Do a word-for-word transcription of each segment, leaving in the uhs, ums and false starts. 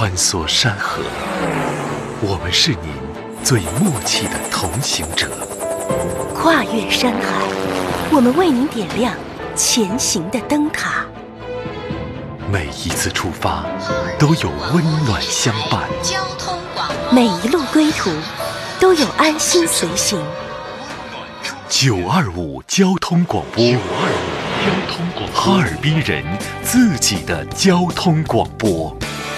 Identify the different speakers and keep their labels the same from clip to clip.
Speaker 1: 穿梭山河，我们是您最默契的同行者。
Speaker 2: 跨越山海，我们为您点亮前行的灯塔。
Speaker 1: 每一次出发，都有温暖相伴；
Speaker 2: 每一路归途，都有安心随行。
Speaker 1: 九二五交通广播，九二五交通广播，哈尔滨人自己的交通广播。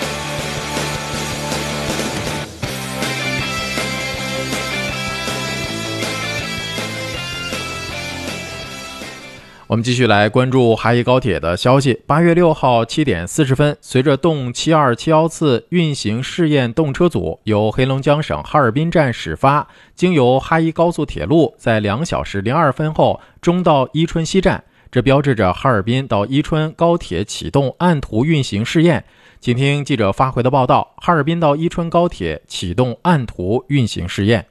Speaker 3: 我们继续来关注哈宜高铁的消息。八月六号七点四十分，随着动七二七一次运行试验动车组由黑龙江省哈尔滨站始发，经由哈宜高速铁路在两小时零二分后终到伊春西站，这标志着哈尔滨到伊春高铁启动按图运行试验。请听记者发回的报道，哈尔滨到伊春高铁启动按图运行试验。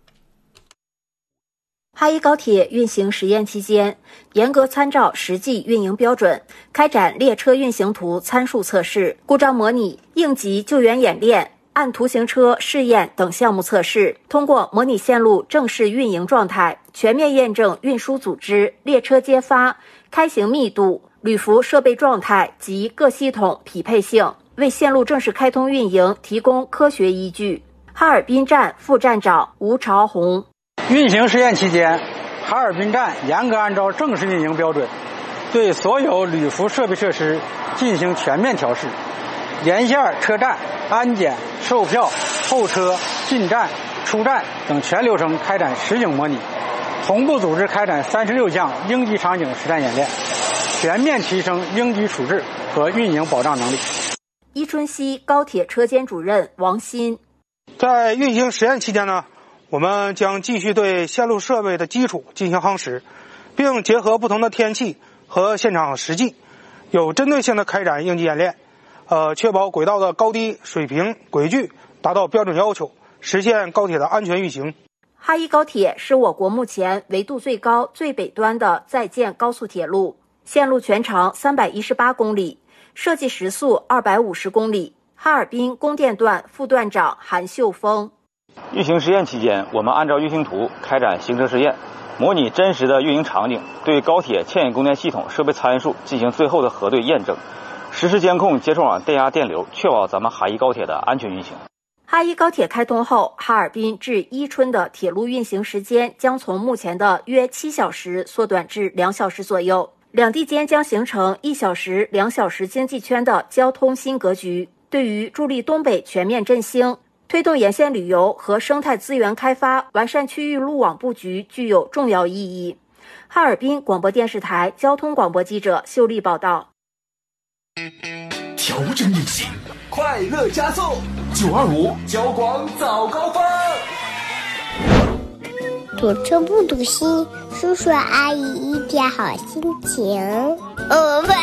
Speaker 4: 哈宜高铁运行实验期间，严格参照实际运营标准，开展列车运行图参数测试、故障模拟、应急救援演练、按图行车试验等项目测试，通过模拟线路正式运营状态，全面验证运输组织、列车揭发、开行密度、旅服设备状态及各系统匹配性，为线路正式开通运营提供科学依据。哈尔滨站副站长吴朝红。
Speaker 5: 运行试验期间，哈尔滨站严格按照正式运营标准，对所有旅服设备设施进行全面调试，沿线车站、安检、售票、候车、进站、出站等全流程开展实景模拟，同步组织开展三十六项应急场景实战演练，全面提升应急处置和运营保障能力。
Speaker 4: 伊春西高铁车间主任王鑫，
Speaker 6: 在运行实验期间呢，我们将继续对线路设备的基础进行夯实，并结合不同的天气和现场实际，有针对性的开展应急演练，呃，确保轨道的高低、水平、轨距达到标准要求，实现高铁的安全运行。
Speaker 4: 哈宜高铁是我国目前纬度最高、最北端的在建高速铁路，线路全长三百一十八公里，设计时速二百五十公里。哈尔滨供电段副段长韩秀峰。
Speaker 7: 运行实验期间，我们按照运行图开展行车试验，模拟真实的运营场景，对高铁牵引供电系统设备参数进行最后的核对验证，实时监控接收网电压电流，确保咱们哈宜高铁的安全运行。
Speaker 4: 哈宜高铁开通后，哈尔滨至伊春的铁路运行时间将从目前的约七小时缩短至两小时左右，两地间将形成一小时、两小时经济圈的交通新格局，对于助力东北全面振兴、推动沿线旅游和生态资源开发、完善区域路网布局具有重要意义。哈尔滨广播电视台交通广播记者秀丽报道。
Speaker 1: 调整运行，
Speaker 8: 快乐加速，九二五交广早高峰。
Speaker 9: 堵车不堵心，叔叔阿姨一点好心情。呃，